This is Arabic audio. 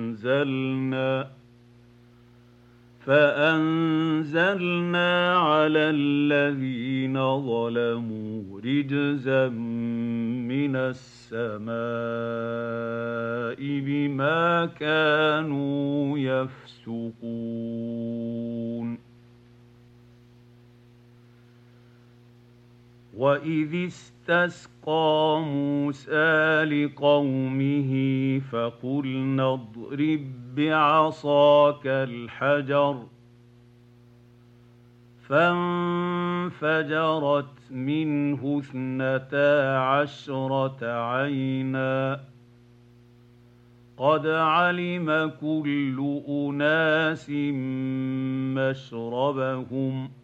فأنزلنا على الذين ظلموا رجزا من السماء بما كانوا يفسقون. وَإِذِ اسْتَسْقَىٰ مُوسَىٰ لِقَوْمِهِ فَقُلْنَا اضْرِب بِّعَصَاكَ الْحَجَرَ ۖ فَانفَجَرَتْ مِنْهُ 12 عَيْنًا ۖ قَدْ عَلِمَ كُلُّ أُنَاسٍ مَّشْرَبَهُمْ ۖ